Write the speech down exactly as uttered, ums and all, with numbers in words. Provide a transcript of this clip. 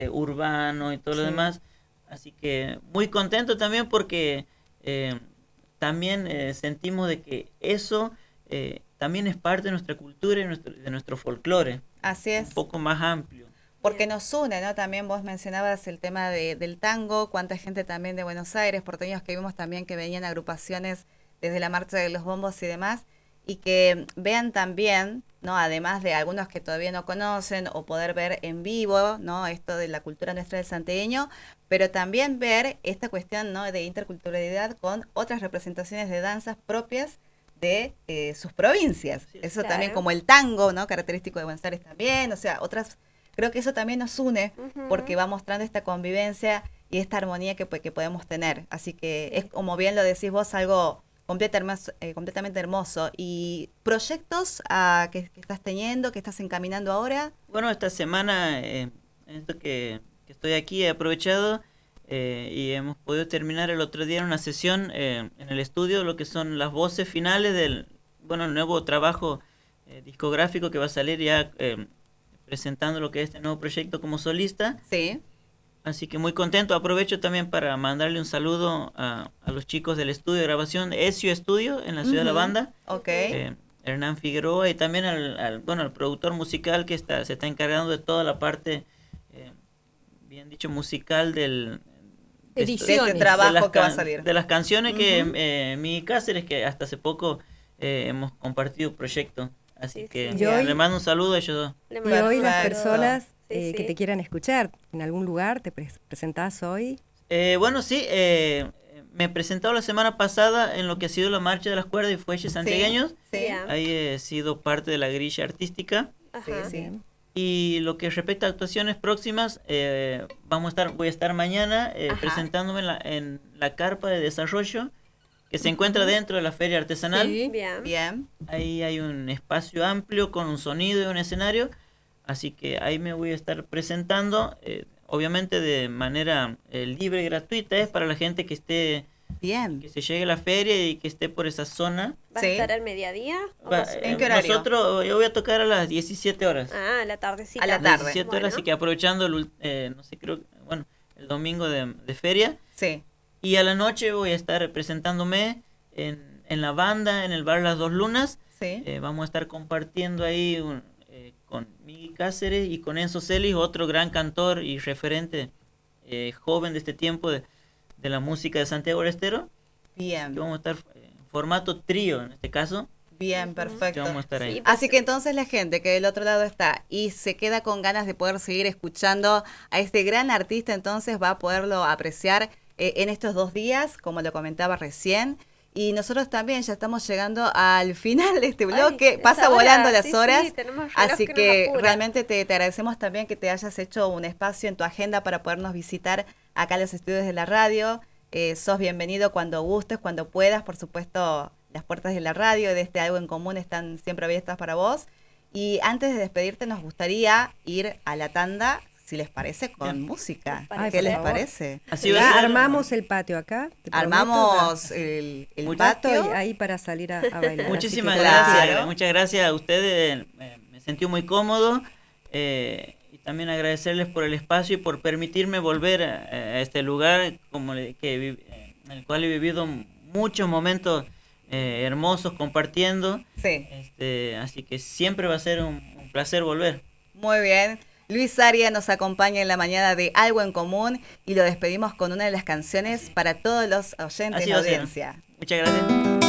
eh, urbano y todo Sí. lo demás. Así que muy contento también porque eh, también eh, sentimos de que eso eh, también es parte de nuestra cultura y nuestro, de nuestro folclore, Así un es. poco más amplio. Porque Bien. nos une, ¿no? También vos mencionabas el tema de, del tango, cuánta gente también de Buenos Aires, porteños que vimos también que venían agrupaciones desde la marcha de los bombos y demás, y que vean también, ¿no? Además de algunos que todavía no conocen o poder ver en vivo, ¿no? Esto de la cultura nuestra del santiagueño, pero también ver esta cuestión, ¿no? De interculturalidad con otras representaciones de danzas propias de eh, sus provincias. Sí, Eso claro. también como el tango, ¿no? Característico de Buenos Aires también, o sea, otras. Creo que eso también nos une Ujú. porque va mostrando esta convivencia y esta armonía que, pues, que podemos tener. Así que Sí. es, como bien lo decís vos, algo completa- hermoso- eh, completamente hermoso. ¿Y proyectos ah, que, que estás teniendo, que estás encaminando ahora? Bueno, esta semana, eh, en esto que, que estoy aquí, he aprovechado eh, y hemos podido terminar el otro día en una sesión eh, en el estudio, lo que son las voces finales del, bueno, el nuevo trabajo eh, discográfico que va a salir ya eh, presentando lo que es este nuevo proyecto como solista. Sí. Así que muy contento. Aprovecho también para mandarle un saludo a, a los chicos del estudio de grabación de Ezio Estudio en la ciudad de La Ujú. Banda. Ok. eh, Hernán Figueroa y también al, al, bueno, al productor musical que está se está encargando de toda la parte, eh, bien dicho, musical del de, esto- De este Ediciones. trabajo de las que va a can- salir. de las canciones que Ujú. eh, mi Cáceres, que hasta hace poco eh, hemos compartido proyecto. Así Sí, que sí. Y hoy- le mando un saludo a ellos dos. Le Y mando hoy las Perfecto. personas Sí, eh, que sí. te quieran escuchar en algún lugar, te pre- presentás hoy. Eh, bueno, sí, eh, me he presentado la semana pasada en lo que ha sido la Marcha de las Cuerdas y Fuelles Santiagueños. Sí. Bien. Ahí he sido parte de la grilla artística. Sí, Ajá. sí. Bien. Y lo que respecta a actuaciones próximas, eh, vamos a estar, voy a estar mañana eh, Ajá. presentándome en la, en la carpa de desarrollo que se encuentra dentro de la feria artesanal. Sí. Bien. Bien. Ahí hay un espacio amplio con un sonido y un escenario, así que ahí me voy a estar presentando, eh, obviamente de manera eh, libre y gratuita, es para la gente que esté, Bien. que se llegue a la feria y que esté por esa zona. ¿Vas Sí. a estar al mediodía? ¿O Va, más o eh, ¿En qué menos? horario? Nosotros, yo voy a tocar a las diecisiete horas. Ah, a la tardecita. A la tarde. diecisiete Bueno. horas, así que aprovechando el, ul- eh, no sé, creo, que, bueno, el domingo de, de feria. Sí. Y a la noche voy a estar presentándome en, en la banda, en el bar Las Dos Lunas. Sí. Eh, vamos a estar compartiendo ahí un- eh, con Miguel Cáceres y con Enzo Celis, otro gran cantor y referente eh, joven de este tiempo de, de la música de Santiago del Estero. Bien. Que vamos a estar en formato trío en este caso. Bien, Ujú. Que perfecto. vamos a estar ahí. Sí, pues, Así que entonces la gente que del otro lado está y se queda con ganas de poder seguir escuchando a este gran artista, entonces va a poderlo apreciar eh, en estos dos días, como lo comentaba recién. Y nosotros también ya estamos llegando al final de este Ay, bloque. esa Pasa hora, volando las sí, horas. sí, tenemos reloj Así que nos que apura. realmente te, te agradecemos también que te hayas hecho un espacio en tu agenda para podernos visitar acá en los estudios de la radio. Eh, sos bienvenido cuando gustes, cuando puedas. Por supuesto, las puertas de la radio, de este Algo en Común, están siempre abiertas para vos. Y antes de despedirte, nos gustaría ir a la tanda, si les parece, con Bien. música. Me parece. ¿Qué Ay, les por favor. parece? Así va a Ya ser. armamos el patio acá. te prometo, Armamos el, el Mucho- ya estoy patio. ahí para salir a, a bailar. así Muchísimas que- Claro. gracias, muchas gracias a ustedes, eh, me sentí muy cómodo eh, y también agradecerles por el espacio y por permitirme volver a, a este lugar como le- que, vi- eh, en el cual he vivido muchos momentos eh, hermosos compartiendo, Sí, este, así que siempre va a ser un, un placer volver. muy bien. Luis Aria nos acompaña en la mañana de Algo en Común y lo despedimos con una de las canciones para todos los oyentes Así de va la a ser. audiencia. Muchas gracias.